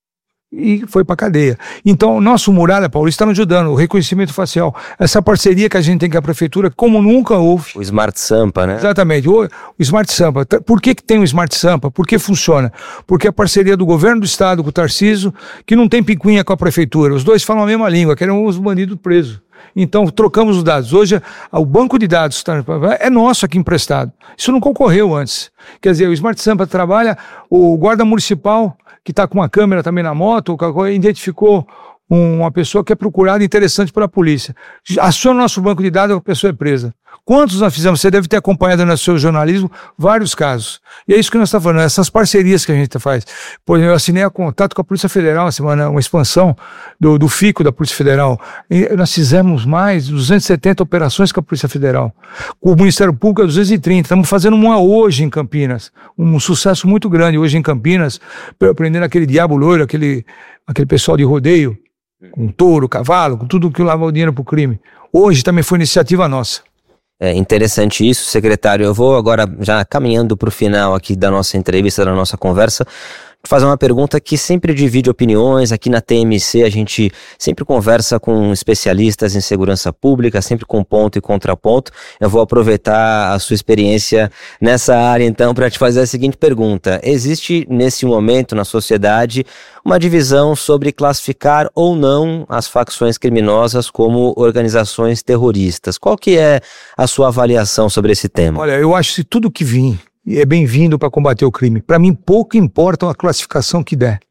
Speaker 4: E foi para cadeia. Então, o nosso Muralha Paulista está nos ajudando, o reconhecimento facial, essa parceria que a gente tem com a prefeitura, como nunca houve.
Speaker 3: O Smart Sampa, né?
Speaker 4: Exatamente, o, o Smart Sampa. Por que que tem o Smart Sampa? Por que funciona? Porque a parceria do governo do estado com o Tarcísio, que não tem picuinha com a prefeitura, os dois falam a mesma língua, querem os bandidos presos. Então, trocamos os dados. Hoje, o banco de dados é nosso aqui emprestado. Isso não concorreu antes. Quer dizer, o Smart Sampa trabalha, o guarda municipal, que está com uma câmera também na moto, identificou uma pessoa que é procurada interessante pela polícia. Aciona o nosso banco de dados, a pessoa é presa. Quantos nós fizemos? Você deve ter acompanhado no seu jornalismo vários casos. E é isso que nós estamos falando, essas parcerias que a gente faz. Por exemplo, eu assinei a contato com a Polícia Federal, uma semana, uma expansão do, do FICO da Polícia Federal. E nós fizemos mais de duzentas e setenta operações com a Polícia Federal. Com o Ministério Público é duzentas e trinta. Estamos fazendo uma hoje em Campinas. Um sucesso muito grande hoje em Campinas, prendendo aquele diabo loiro, aquele, aquele pessoal de rodeio, com touro, cavalo, com tudo que lava o dinheiro para o crime. Hoje também foi iniciativa nossa.
Speaker 3: É interessante isso, secretário. Eu vou agora, já caminhando para o final aqui da nossa entrevista, da nossa conversa, fazer uma pergunta que sempre divide opiniões. Aqui na T M C a gente sempre conversa com especialistas em segurança pública, sempre com ponto e contraponto. Eu vou aproveitar a sua experiência nessa área então para te fazer a seguinte pergunta: existe nesse momento na sociedade uma divisão sobre classificar ou não as facções criminosas como organizações terroristas? Qual que é a sua avaliação sobre esse tema?
Speaker 4: Olha, eu acho que tudo que vir é bem-vindo para combater o crime. Para mim, pouco importa a classificação que der.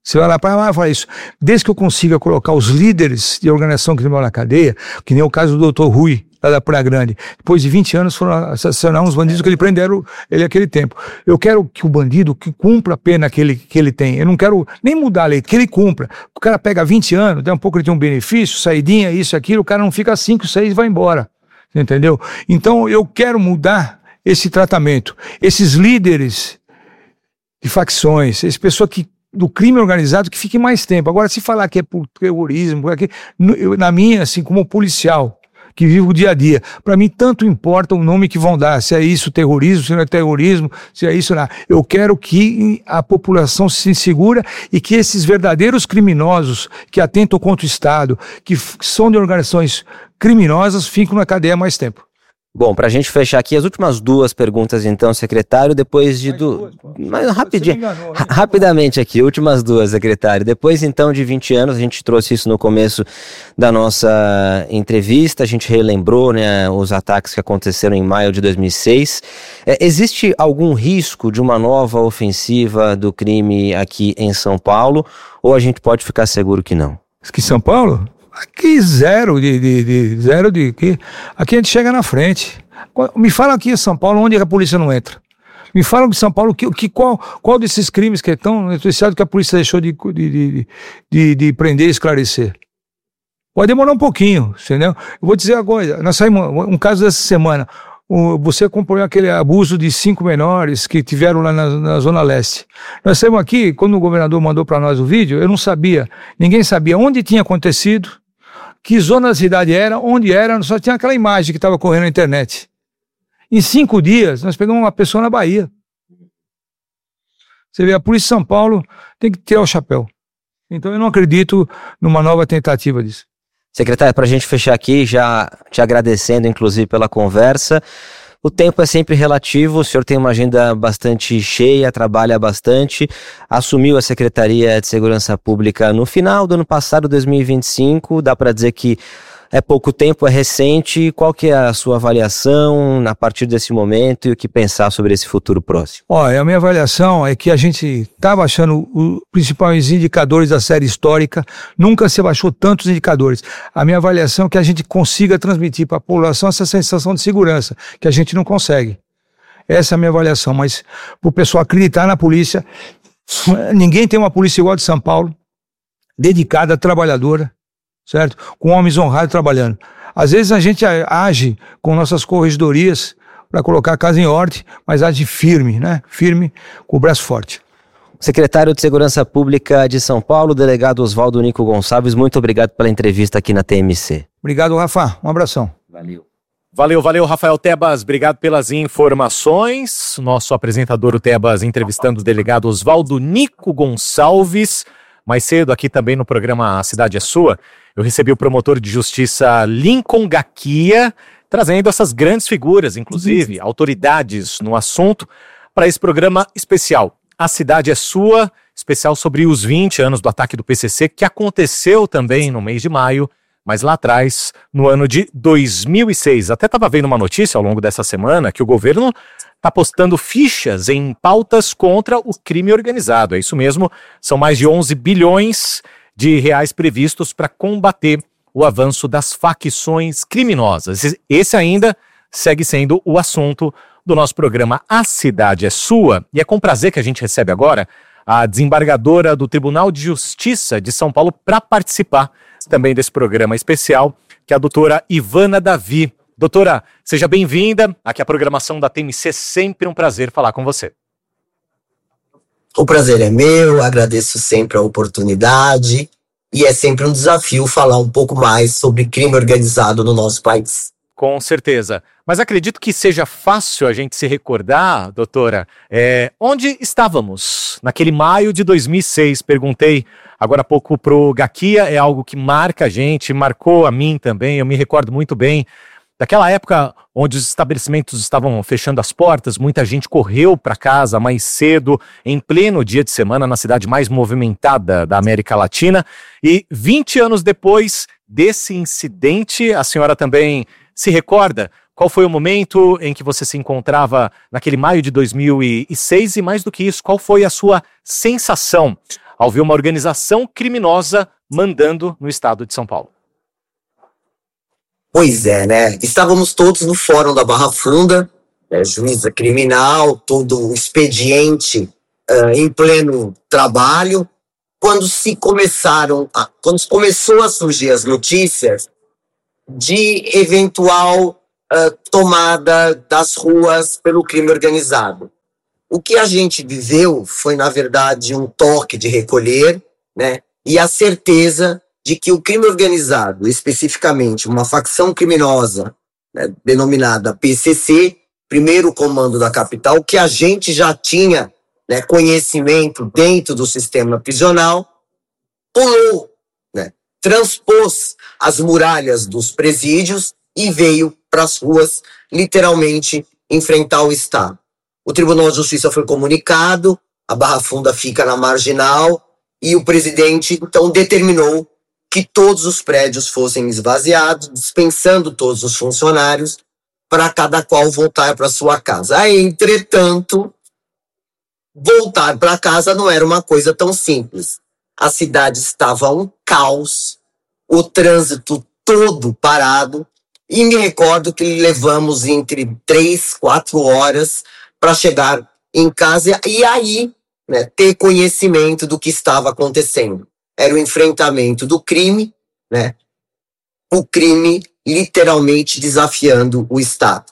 Speaker 4: Você vai lá para lá e fala isso. Desde que eu consiga colocar os líderes de organização criminal na cadeia, que nem o caso do doutor Rui, lá da Praia Grande, depois de vinte anos foram assassinar uns bandidos que ele prenderam ele naquele tempo. Eu quero que o bandido que cumpra a pena que ele, que ele tem. Eu não quero nem mudar a lei, que ele cumpra. O cara pega vinte anos, dá um pouco ele tem um benefício, saidinha, isso, aquilo, o cara não fica cinco, seis e vai embora. Entendeu? Então eu quero mudar esse tratamento. Esses líderes de facções, essa pessoa que do crime organizado que fique mais tempo. Agora, se falar que é por terrorismo, é que, eu, na minha, assim, como policial, que vive o dia a dia, para mim tanto importa o nome que vão dar, se é isso terrorismo, se não é terrorismo, se é isso não. Eu quero que a população se segura e que esses verdadeiros criminosos que atentam contra o Estado, que são de organizações criminosas, fiquem na cadeia mais tempo.
Speaker 3: Bom, para a gente fechar aqui, as últimas duas perguntas então, secretário, depois de... Du... Mas rapidinho, enganou, né? Rapidamente aqui, últimas duas, secretário. Depois então de vinte anos, a gente trouxe isso no começo da nossa entrevista, a gente relembrou, né, os ataques que aconteceram em maio de dois mil e seis. É, existe algum risco de uma nova ofensiva do crime aqui em São Paulo, ou a gente pode ficar seguro que não?
Speaker 4: Que São Paulo? Aqui zero de, de, de zero de aqui. Aqui a gente chega na frente. Me fala aqui em São Paulo onde a polícia não entra. Me falam que São Paulo que, que qual, qual desses crimes que estão noticiados que a polícia deixou de, de, de, de, de prender e esclarecer. Pode demorar um pouquinho, entendeu? Eu vou dizer agora, nós saímos um caso dessa semana. O, você acompanhou aquele abuso de cinco menores que tiveram lá na, na Zona Leste. Nós saímos aqui, quando o governador mandou para nós o vídeo, eu não sabia, ninguém sabia onde tinha acontecido, que zona da cidade era, onde era, só tinha aquela imagem que estava correndo na internet. Em cinco dias, nós pegamos uma pessoa na Bahia. Você vê, a Polícia de São Paulo tem que tirar o chapéu. Então eu não acredito numa nova tentativa disso.
Speaker 3: Secretário, para a gente fechar aqui, já te agradecendo inclusive pela conversa, o tempo é sempre relativo, o senhor tem uma agenda bastante cheia, trabalha bastante, assumiu a Secretaria de Segurança Pública no final do ano passado, dois mil e vinte e cinco, dá para dizer que é pouco tempo, é recente. Qual que é a sua avaliação a partir desse momento e o que pensar sobre esse futuro próximo?
Speaker 4: Olha, a minha avaliação é que a gente está baixando os principais indicadores da série histórica, nunca se baixou tantos indicadores. A minha avaliação é que a gente consiga transmitir para a população essa sensação de segurança, que a gente não consegue. Essa é a minha avaliação, mas para o pessoal acreditar na polícia, ninguém tem uma polícia igual a de São Paulo, dedicada, trabalhadora, certo? Com homens honrados trabalhando. Às vezes a gente age com nossas corregedorias para colocar a casa em ordem, mas age firme, né? Firme, com o braço forte.
Speaker 3: Secretário de Segurança Pública de São Paulo, delegado Oswaldo Nico Gonçalves, muito obrigado pela entrevista aqui na T M C.
Speaker 4: Obrigado, Rafa. Um abração.
Speaker 3: Valeu.
Speaker 2: Valeu, valeu, Rafael Tebas, obrigado pelas informações. Nosso apresentador, o Tebas, entrevistando o delegado Oswaldo Nico Gonçalves. Mais cedo, aqui também no programa A Cidade é Sua, eu recebi o promotor de justiça Lincoln Gaquia, trazendo essas grandes figuras, inclusive autoridades no assunto, para esse programa especial. A Cidade é Sua, especial sobre os vinte anos do ataque do P C C, que aconteceu também no mês de maio, mas lá atrás, no ano de dois mil e seis. Até estava vendo uma notícia ao longo dessa semana que o governo está postando fichas em pautas contra o crime organizado. É isso mesmo, são mais de onze bilhões de reais previstos para combater o avanço das facções criminosas. Esse ainda segue sendo o assunto do nosso programa A Cidade é Sua. E é com prazer que a gente recebe agora a desembargadora do Tribunal de Justiça de São Paulo para participar também desse programa especial, que é a doutora Ivana Davi. Doutora, seja bem-vinda. Aqui a programação da T M C, sempre um prazer falar com você.
Speaker 5: O prazer é meu, agradeço sempre a oportunidade e é sempre um desafio falar um pouco mais sobre crime organizado no nosso país.
Speaker 2: Com certeza. Mas acredito que seja fácil a gente se recordar, doutora, é, onde estávamos naquele maio de dois mil e seis. Perguntei agora há pouco pro Gaquia, é algo que marca a gente, marcou a mim também, eu me recordo muito bem daquela época onde os estabelecimentos estavam fechando as portas, muita gente correu para casa mais cedo, em pleno dia de semana, na cidade mais movimentada da América Latina, e vinte anos depois desse incidente, a senhora também se recorda qual foi o momento em que você se encontrava naquele maio de dois mil e seis e, mais do que isso, qual foi a sua sensação ao ver uma organização criminosa mandando no estado de São Paulo?
Speaker 5: Pois é, né? Estávamos todos no Fórum da Barra Funda, né, juíza criminal, todo o expediente uh, em pleno trabalho, quando se começaram, a, quando começou a surgir as notícias de eventual uh, tomada das ruas pelo crime organizado. O que a gente viveu foi, na verdade, um toque de recolher, né, e a certeza de que o crime organizado, especificamente uma facção criminosa, né, denominada P C C, primeiro comando da capital, que a gente já tinha, né, conhecimento dentro do sistema prisional, pulou, né, transpôs as muralhas dos presídios e veio para as ruas, literalmente, enfrentar o Estado. O Tribunal de Justiça foi comunicado, a Barra Funda fica na marginal, e o presidente, então, determinou que todos os prédios fossem esvaziados, dispensando todos os funcionários, para cada qual voltar para sua casa. Aí, entretanto, voltar para casa não era uma coisa tão simples. A cidade estava um caos, o trânsito todo parado, e me recordo que levamos entre três, quatro horas para chegar em casa e aí, né, ter conhecimento do que estava acontecendo. Era o enfrentamento do crime, né, o crime literalmente desafiando o Estado.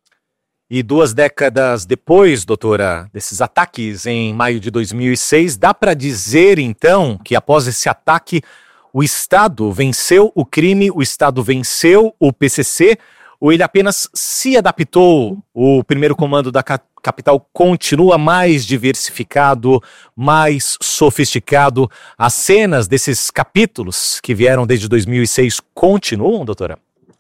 Speaker 2: E duas décadas depois, doutora, desses ataques em maio de dois mil e seis, dá para dizer então que após esse ataque o Estado venceu o crime, o Estado venceu o P C C, ou ele apenas se adaptou? O primeiro comando da ca- capital continua mais diversificado, mais sofisticado? As cenas desses capítulos que vieram desde dois mil e seis continuam, doutora?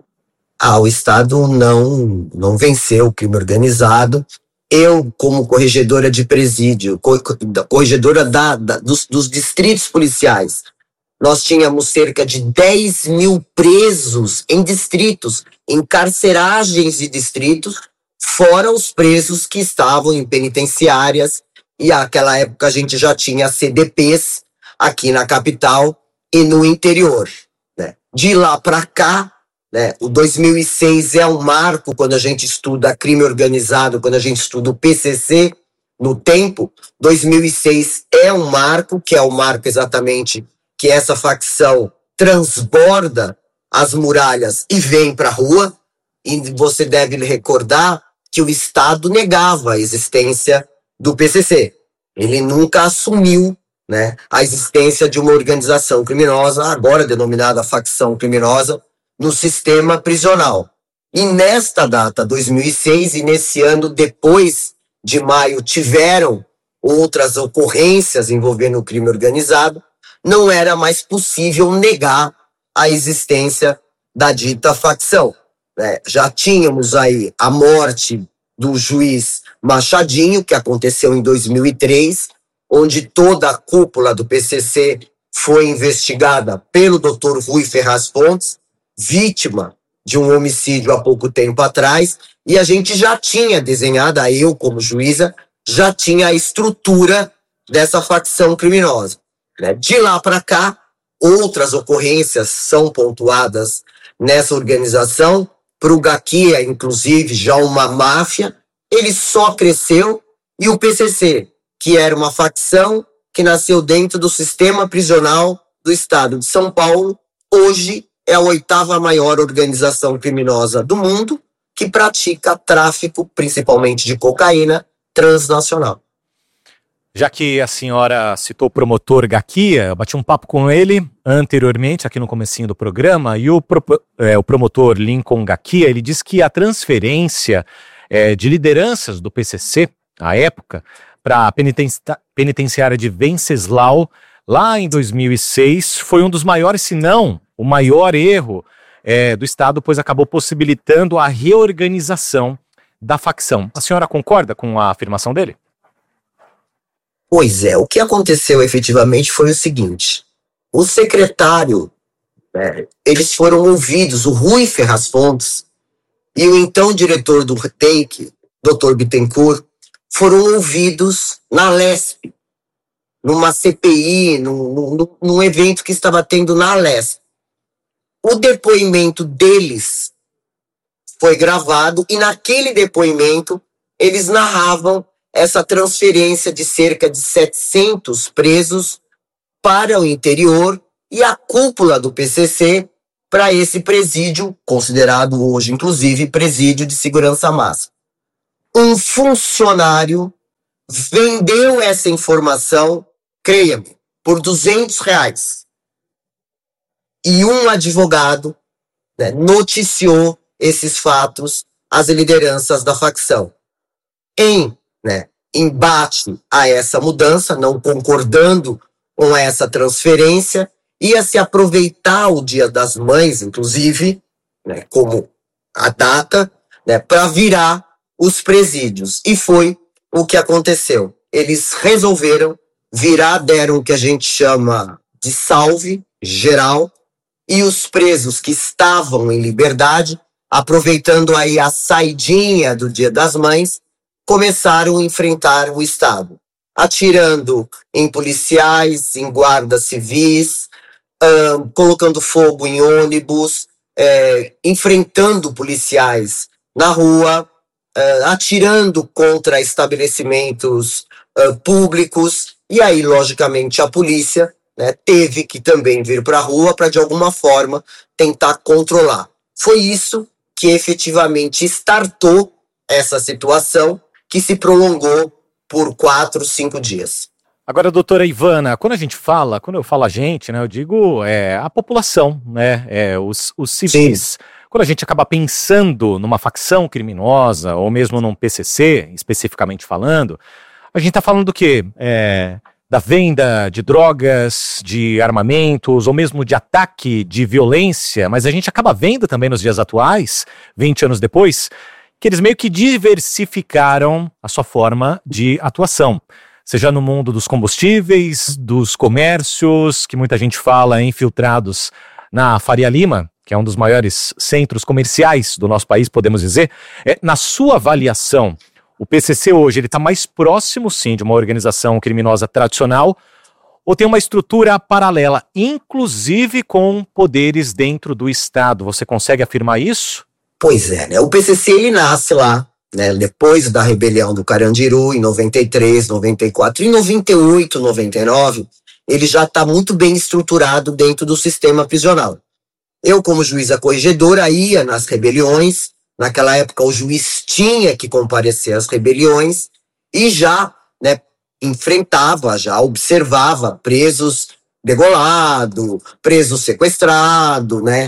Speaker 5: Ah, o Estado não, não venceu o crime organizado. Eu, como corregedora de presídio, co- corregedora da, da, dos, dos distritos policiais, nós tínhamos cerca de dez mil presos em distritos, em carceragens de distritos, fora os presos que estavam em penitenciárias, e naquela época a gente já tinha C D Ps aqui na capital e no interior, né? De lá para cá, né, o dois mil e seis é um marco quando a gente estuda crime organizado, quando a gente estuda o P C C no tempo. dois mil e seis é um marco, que é o marco exatamente que essa facção transborda as muralhas e vem para a rua. E você deve recordar que o Estado negava a existência do P C C. Ele nunca assumiu, né, a existência de uma organização criminosa, agora denominada facção criminosa, no sistema prisional. E nesta data, dois mil e seis, e nesse ano, depois de maio, tiveram outras ocorrências envolvendo o crime organizado, não era mais possível negar a existência da dita facção, né? Já tínhamos aí a morte do juiz Machadinho, que aconteceu em dois mil e três, onde toda a cúpula do P C C foi investigada pelo doutor Rui Ferraz Fontes, vítima de um homicídio há pouco tempo atrás, e a gente já tinha desenhado, eu como juíza, já tinha a estrutura dessa facção criminosa, né? De lá para cá, outras ocorrências são pontuadas nessa organização. Para o Gaquia, inclusive, já uma máfia, ele só cresceu, e o P C C, que era uma facção que nasceu dentro do sistema prisional do estado de São Paulo, hoje é a oitava maior organização criminosa do mundo, que pratica tráfico, principalmente de cocaína, transnacional.
Speaker 2: Já que a senhora citou o promotor Gaquia, eu bati um papo com ele anteriormente, aqui no comecinho do programa, e o, pro, é, o promotor Lincoln Gaquia, ele disse que a transferência é, de lideranças do P C C, à época, para a penitenci- penitenciária de Venceslau, lá em dois mil e seis, foi um dos maiores, se não o maior erro é, do Estado, pois acabou possibilitando a reorganização da facção. A senhora concorda com a afirmação dele?
Speaker 5: Pois é, o que aconteceu efetivamente foi o seguinte: o secretário, né, eles foram ouvidos, o Rui Ferraz Fontes e o então diretor do T E I C, doutor Bittencourt, foram ouvidos na Lespe, numa C P I, num, num, num evento que estava tendo na Alesp. O depoimento deles foi gravado e naquele depoimento eles narravam essa transferência de cerca de setecentos presos para o interior e a cúpula do P C C para esse presídio, considerado hoje, inclusive, presídio de segurança máxima. Um funcionário vendeu essa informação, creia-me, por duzentos reais. E um advogado, né, noticiou esses fatos às lideranças da facção. Em, né, embate a essa mudança, não concordando com essa transferência, ia se aproveitar o Dia das Mães, inclusive, né, como a data, né, para virar os presídios. E foi o que aconteceu. Eles resolveram virar, deram o que a gente chama de salve geral, e os presos que estavam em liberdade, aproveitando aí a saidinha do Dia das Mães, começaram a enfrentar o Estado, atirando em policiais, em guardas civis, uh, colocando fogo em ônibus, é, enfrentando policiais na rua, uh, atirando contra estabelecimentos uh, públicos, e aí, logicamente, a polícia, né, teve que também vir para a rua para, de alguma forma, tentar controlar. Foi isso que efetivamente startou essa situação, que se prolongou por quatro, cinco dias.
Speaker 2: Agora, doutora Ivana, quando a gente fala, quando eu falo a gente, né, eu digo é, a população, né, é, os, os civis. Sim. Quando a gente acaba pensando numa facção criminosa, ou mesmo num P C C, especificamente falando, a gente está falando do quê? É, da venda de drogas, de armamentos, ou mesmo de ataque, de violência, mas a gente acaba vendo também nos dias atuais, vinte anos depois, que eles meio que diversificaram a sua forma de atuação. Seja no mundo dos combustíveis, dos comércios, que muita gente fala infiltrados na Faria Lima, que é um dos maiores centros comerciais do nosso país, podemos dizer. É, na sua avaliação, o P C C hoje ele está mais próximo, sim, de uma organização criminosa tradicional, ou tem uma estrutura paralela, inclusive com poderes dentro do Estado? Você consegue afirmar isso?
Speaker 5: Pois é, né? O P C C ele nasce lá, né, depois da rebelião do Carandiru, em noventa e três, noventa e quatro, em noventa e oito, noventa e nove, ele já está muito bem estruturado dentro do sistema prisional. Eu, como juíza corregedora, ia nas rebeliões. Naquela época, o juiz tinha que comparecer às rebeliões e já, né, enfrentava, já observava presos degolado, preso sequestrado, né,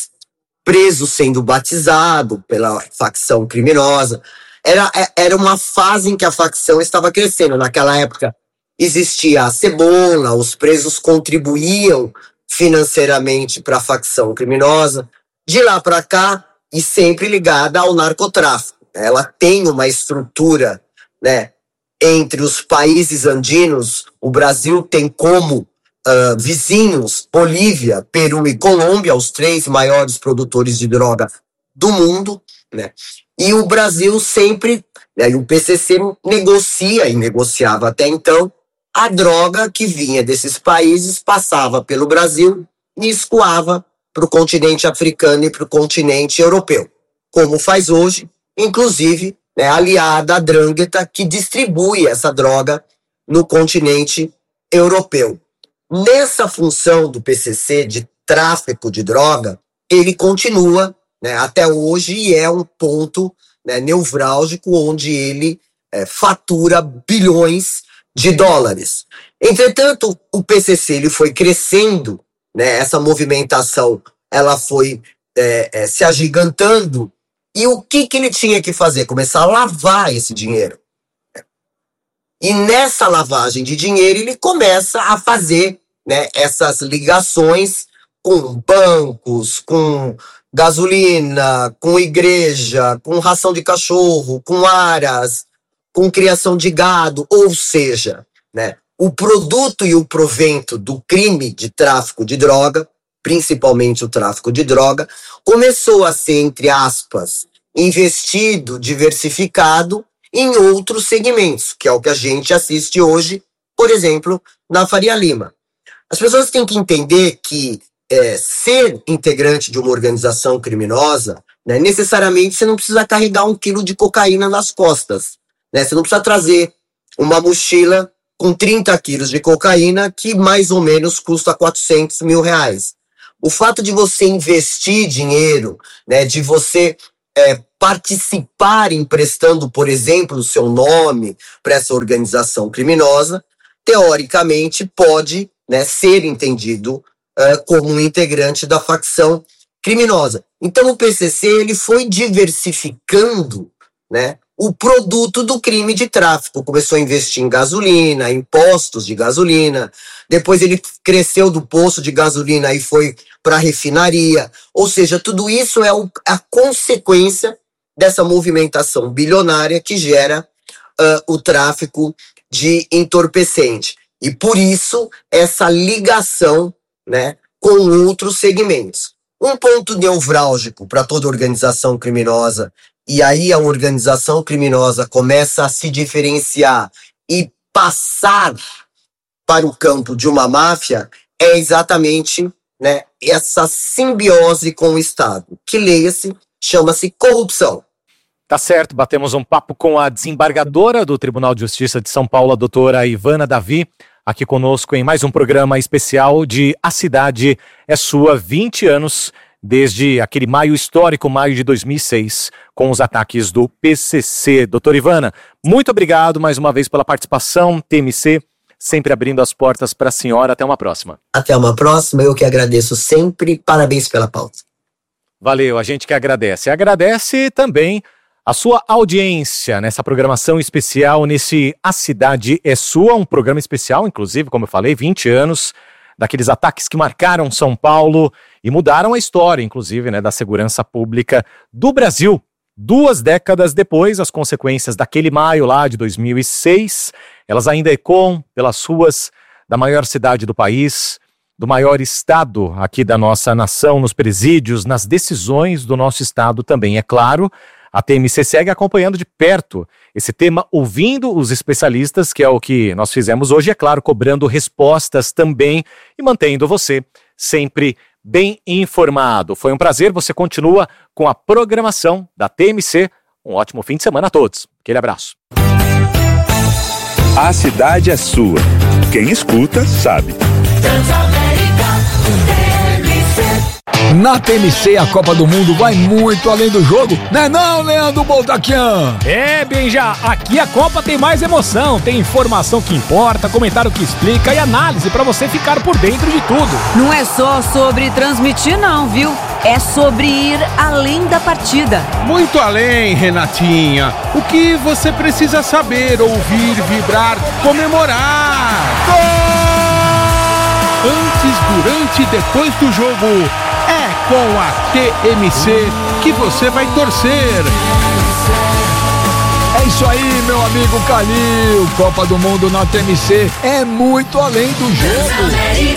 Speaker 5: preso sendo batizado pela facção criminosa. Era, era uma fase em que a facção estava crescendo. Naquela época existia a cebola, os presos contribuíam financeiramente para a facção criminosa. De lá para cá, e sempre ligada ao narcotráfico. Ela tem uma estrutura, né, entre os países andinos. O Brasil tem como uh, vizinhos Bolívia, Peru e Colômbia, os três maiores produtores de droga do mundo, né? E o Brasil sempre, né, e o P C C negocia e negociava até então a droga que vinha desses países, passava pelo Brasil e escoava para o continente africano e para o continente europeu, como faz hoje, inclusive, né, aliada à Drangheta, que distribui essa droga no continente europeu. Nessa função do P C C de tráfico de droga, ele continua, né, até hoje, e é um ponto, né, nevrálgico onde ele é, fatura bilhões de dólares. Entretanto, o P C C ele foi crescendo, né, essa movimentação ela foi é, é, se agigantando, e o que, que ele tinha que fazer? Começar a lavar esse dinheiro. E nessa lavagem de dinheiro ele começa a fazer, né, essas ligações com bancos, com gasolina, com igreja, com ração de cachorro, com aras, com criação de gado, ou seja, né, o produto e o provento do crime de tráfico de droga, principalmente o tráfico de droga, começou a ser, entre aspas, investido, diversificado em outros segmentos, que é o que a gente assiste hoje, por exemplo, na Faria Lima. As pessoas têm que entender que é, ser integrante de uma organização criminosa, né, necessariamente você não precisa carregar um quilo de cocaína nas costas. Né? Você não precisa trazer uma mochila com trinta quilos de cocaína que mais ou menos custa quatrocentos mil reais. O fato de você investir dinheiro, né, de você é, participar emprestando, por exemplo, o seu nome para essa organização criminosa, teoricamente pode, né, ser entendido é, como um integrante da facção criminosa. Então o P C C ele foi diversificando, né, o produto do crime de tráfico. Começou a investir em gasolina, em postos de gasolina, depois ele cresceu do posto de gasolina e foi para a refinaria. Ou seja, tudo isso é o, a consequência dessa movimentação bilionária que gera uh, o tráfico de entorpecente. E por isso, essa ligação, né, com outros segmentos. Um ponto nevrálgico para toda organização criminosa, e aí a organização criminosa começa a se diferenciar e passar para o campo de uma máfia, é exatamente, né, essa simbiose com o Estado, que, leia-se, chama-se corrupção.
Speaker 2: Tá certo, batemos um papo com a desembargadora do Tribunal de Justiça de São Paulo, a doutora Ivana Davi, aqui conosco em mais um programa especial de A Cidade é Sua, vinte anos, desde aquele maio histórico, maio de dois mil e seis, com os ataques do P C C. Doutora Ivana, muito obrigado mais uma vez pela participação, T M C, sempre abrindo as portas para a senhora. Até uma próxima.
Speaker 5: Até uma próxima, eu que agradeço sempre, parabéns pela pauta.
Speaker 2: Valeu, a gente que agradece. Agradece também a sua audiência nessa programação especial, nesse A Cidade é Sua, um programa especial, inclusive, como eu falei, vinte anos, daqueles ataques que marcaram São Paulo e mudaram a história, inclusive, né, da segurança pública do Brasil. Duas décadas depois, as consequências daquele maio lá de dois mil e seis, elas ainda ecoam pelas ruas da maior cidade do país, do maior estado aqui da nossa nação, nos presídios, nas decisões do nosso estado também, é claro. A T M C segue acompanhando de perto esse tema, ouvindo os especialistas, que é o que nós fizemos hoje, é claro, cobrando respostas também e mantendo você sempre bem informado. Foi um prazer, você continua com a programação da T M C. Um ótimo fim de semana a todos. Aquele abraço.
Speaker 6: A cidade é sua. Quem escuta, sabe.
Speaker 4: Na T M C, a Copa do Mundo vai muito além do jogo, né não, Leandro Boltaquian?
Speaker 7: É, Benja, aqui a Copa tem mais emoção, tem informação que importa, comentário que explica e análise pra você ficar por dentro de tudo.
Speaker 8: Não é só sobre transmitir não, viu? É sobre ir além da partida.
Speaker 9: Muito além, Renatinha. O que você precisa saber, ouvir, vibrar, comemorar. Gol! Antes, durante e depois do jogo, é com a T M C que você vai torcer.
Speaker 4: É isso aí, meu amigo Calil. Copa do Mundo na T M C é muito além do jogo.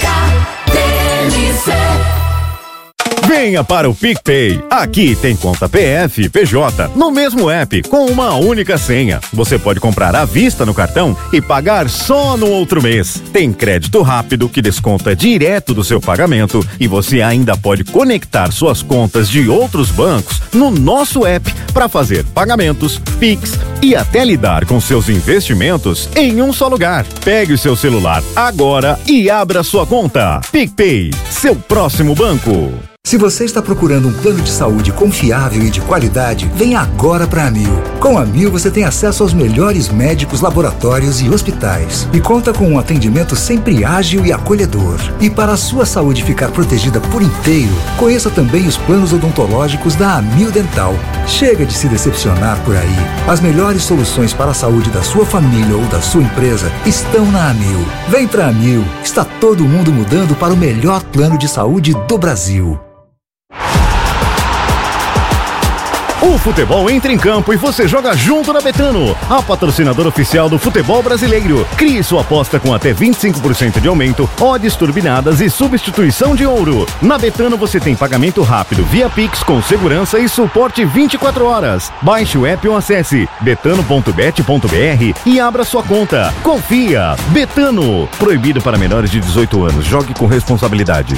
Speaker 10: Venha para o PicPay. Aqui tem conta P F, P J, no mesmo app, com uma única senha. Você pode comprar à vista no cartão e pagar só no outro mês. Tem crédito rápido que desconta direto do seu pagamento e você ainda pode conectar suas contas de outros bancos no nosso app para fazer pagamentos, Pix e até lidar com seus investimentos em um só lugar. Pegue o seu celular agora e abra sua conta. PicPay, seu próximo banco.
Speaker 11: Se você está procurando um plano de saúde confiável e de qualidade, venha agora para a Amil. Com a Amil você tem acesso aos melhores médicos, laboratórios e hospitais. E conta com um atendimento sempre ágil e acolhedor. E para a sua saúde ficar protegida por inteiro, conheça também os planos odontológicos da Amil Dental. Chega de se decepcionar por aí. As melhores soluções para a saúde da sua família ou da sua empresa estão na Amil. Vem para a Amil. Está todo mundo mudando para o melhor plano de saúde do Brasil.
Speaker 10: O futebol entra em campo e você joga junto na Betano, a patrocinadora oficial do futebol brasileiro. Crie sua aposta com até vinte e cinco por cento de aumento, odds turbinadas e substituição de ouro. Na Betano você tem pagamento rápido via Pix com segurança e suporte vinte e quatro horas. Baixe o app ou acesse betano ponto bet ponto br e abra sua conta. Confia! Betano. Proibido para menores de dezoito anos. Jogue com responsabilidade.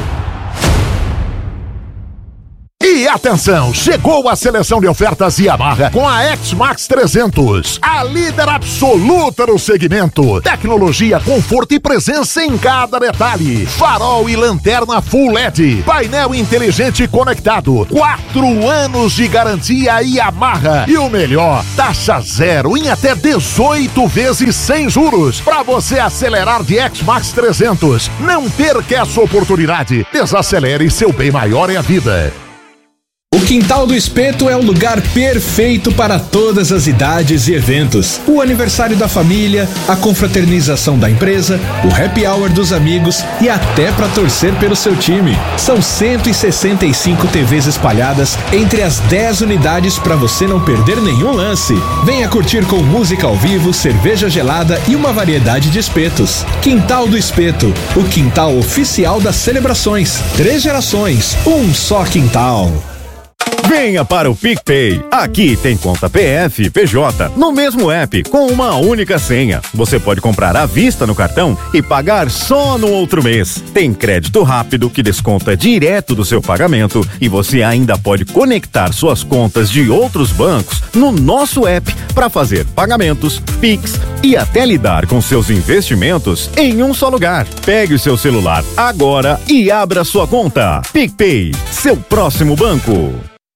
Speaker 12: E atenção, chegou a seleção de ofertas Yamaha com a X-Max trezentos, a líder absoluta no segmento. Tecnologia, conforto e presença em cada detalhe. Farol e lanterna Full L E D, painel inteligente conectado, quatro anos de garantia Yamaha. E o melhor, taxa zero em até dezoito vezes sem juros, para você acelerar de X-Max trezentos. Não perca essa oportunidade. Desacelere, seu bem maior é a vida.
Speaker 13: O Quintal do Espeto é o lugar perfeito para todas as idades e eventos. O aniversário da família, a confraternização da empresa, o happy hour dos amigos e até para torcer pelo seu time. São cento e sessenta e cinco T Vs espalhadas entre as dez unidades para você não perder nenhum lance. Venha curtir com música ao vivo, cerveja gelada e uma variedade de espetos. Quintal do Espeto, o quintal oficial das celebrações. Três gerações, um só quintal.
Speaker 10: Venha para o PicPay. Aqui tem conta P F, P J, no mesmo app, com uma única senha. Você pode comprar à vista no cartão e pagar só no outro mês. Tem crédito rápido que desconta direto do seu pagamento e você ainda pode conectar suas contas de outros bancos no nosso app para fazer pagamentos, Pix e até lidar com seus investimentos em um só lugar. Pegue o seu celular agora e abra sua conta. PicPay, seu próximo banco.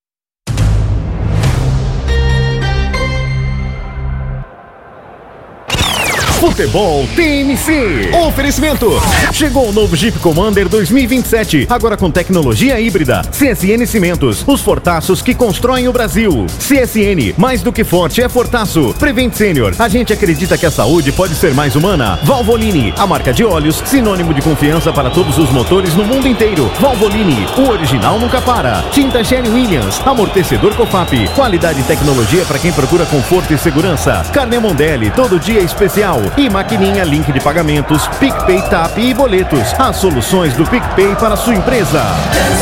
Speaker 10: Futebol T M C. Oferecimento. Chegou o novo Jeep Commander dois mil e vinte e sete, agora com tecnologia híbrida. C S N Cimentos, os fortaços que constroem o Brasil. C S N, mais do que forte é fortaço. Prevent Senior, a gente acredita que a saúde pode ser mais humana. Valvoline, a marca de óleos, sinônimo de confiança para todos os motores no mundo inteiro. Valvoline, o original nunca para. Tinta Sherwin-Williams, amortecedor Cofap, qualidade e tecnologia para quem procura conforto e segurança. Carne Mondelli, todo dia especial. E maquininha link de pagamentos, PicPay, Tap e boletos. As soluções do PicPay para a sua empresa.